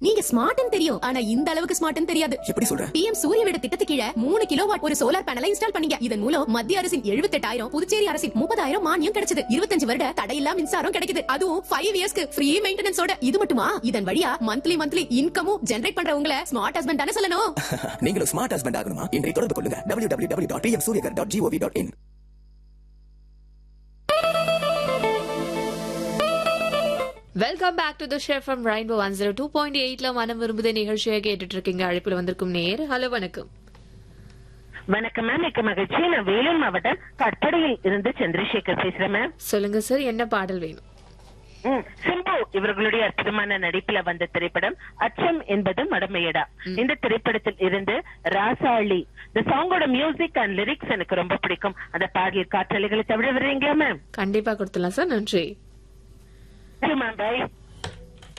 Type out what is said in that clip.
நீங்க ஸ்மார்ட்னு தெரியும், ஆனா இந்த அளவுக்கு ஸ்மார்ட்னு தெரியாது. எப்படி சொல்ற? PM சூரிய வீடு திட்டத்துக்கு கீழ 3 கிலோவாட் ஒரு சோலார் பேனலை இன்ஸ்டால் பண்ணீங்க. இதன் மூலம் மத்திய அரசின் 78,000, புதுச்சேரி அரசின் 30,000 மானியம் கிடைச்சது. 25 வருட தடையில்லா மின்சாரம் கிடைக்குது. அதுவும் 5 இயர்ஸ்க்கு ஃப்ரீ மெயின்டெனன்ஸோட. இது மட்டுமா, இதன் வழியா மந்த்லி இன்கமும் ஜெனரேட் பண்ற உங்களை ஸ்மார்ட் ஹஸ்பண்ட் தானே சொல்லணும். நீங்களும் ஸ்மார்ட் ஹஸ்பண்ட் ஆகணுமா? இன்றைய தொடர்பு கொள்ளுங்க www.pmsuryagar.gov.in. Welcome back to the show from rainbow 102.8ல மனம் விரும்புதே நிகழ்ச்சியை கேட்டுட்டு இருக்கீங்க. அழைப்புல வந்திருக்கும் நேர். ஹலோ, வணக்கம். வணக்கம் மேம், மிக்க மகிழ்ச்சி. நான் வேலூர் மாவட்டம் கட்படியில் இருந்து சந்திரசேகர் பேசுறேன் மேம். சொல்லுங்க சார், என்ன பாடல் வேணும்? சிம்பு இவர்களுடைய அற்புதமான நடிப்புல வந்த திரைப்படம் அச்சம் என்பது மடமையடா. இந்த திரைப்படத்தில் இருந்து ராசாளி, இந்த சாங்கோட மியூசிக் அண்ட் லிரிக்ஸ் எனக்கு ரொம்ப பிடிக்கும். அந்த பாடல் காற்றலைகளை தவிர விடுறீங்களா மேம்? கண்டிப்பா கொடுத்துலாம் சார். நன்றி. Ma'am, by.